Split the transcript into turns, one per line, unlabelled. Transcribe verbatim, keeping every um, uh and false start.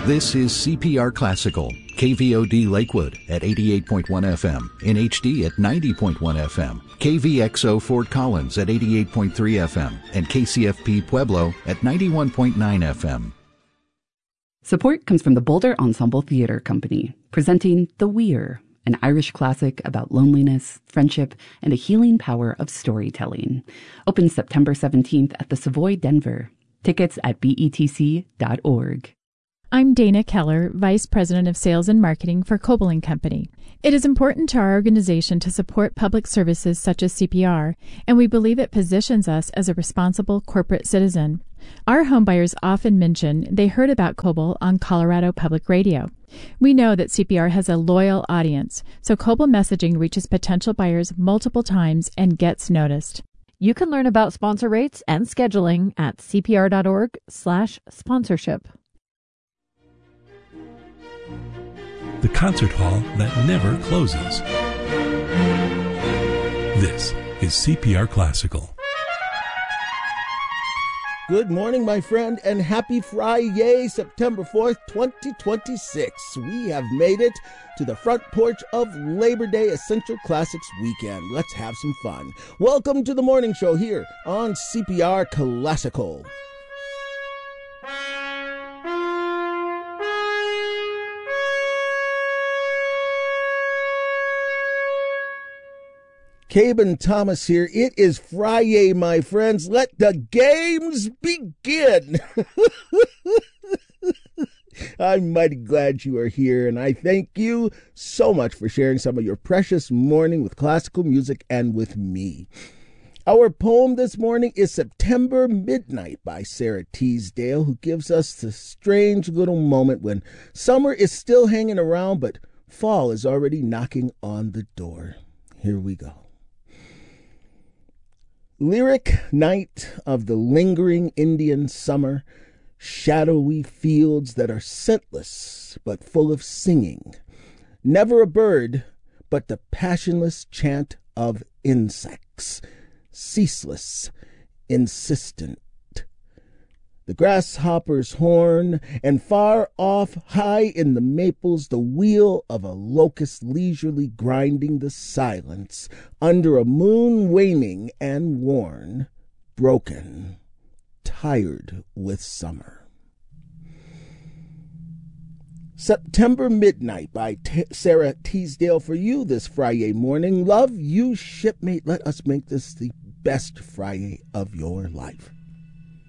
This is C P R Classical, K V O D Lakewood at eighty-eight point one F M, in H D at ninety point one F M, K V X O Fort Collins at eighty-eight point three F M, and K C F P Pueblo at ninety-one point nine F M.
Support comes from the Boulder Ensemble Theatre Company, presenting The Weir, an Irish classic about loneliness, friendship, and the healing power of storytelling. Opens September seventeenth at the Savoy Denver. Tickets at B E T C dot org.
I'm Dana Keller, Vice President of Sales and Marketing for Coble and Company. It is important to our organization to support public services such as C P R, and we believe it positions us as a responsible corporate citizen. Our homebuyers often mention they heard about Coble on Colorado Public Radio. We know that C P R has a loyal audience, so Coble messaging reaches potential buyers multiple times and gets noticed.
You can learn about sponsor rates and scheduling at cpr.org slash sponsorship.
The concert hall that never closes. This is C P R Classical.
Good morning, my friend, and happy Friday, September fourth, twenty twenty-six. We have made it to the front porch of Labor Day Essential Classics weekend. Let's have some fun. Welcome to the morning show here on C P R Classical. Caben Thomas here. It is Friday, my friends. Let the games begin. I'm mighty glad you are here, and I thank you so much for sharing some of your precious morning with classical music and with me. Our poem this morning is September Midnight by Sarah Teasdale, who gives us the strange little moment when summer is still hanging around, but fall is already knocking on the door. Here we go. Lyric night of the lingering Indian summer, shadowy fields that are scentless but full of singing. Never a bird, but the passionless chant of insects, ceaseless, insistent. The grasshopper's horn, and far off, high in the maples, the wheel of a locust leisurely grinding the silence under a moon waning and worn, broken, tired with summer. September Midnight by T- Sarah Teasdale for you this Friday morning. Love you, shipmate. Let us make this the best Friday of your life.